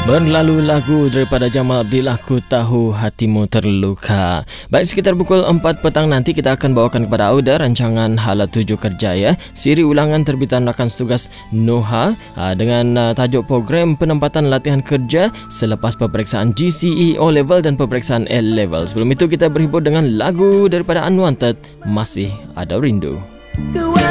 Berlalu lagu daripada Jamal Abdil, Aku Tahu Hatimu Terluka. Baik, sekitar pukul 4 petang nanti kita akan bawakan kepada Auda rancangan Hala Tuju Kerja ya. Siri ulangan terbitan rakan setugas Noha dengan tajuk program penempatan latihan kerja selepas peperiksaan GCE O-Level dan peperiksaan L-Level. Sebelum itu kita berhibur dengan lagu daripada Unwanted, Masih Ada Rindu.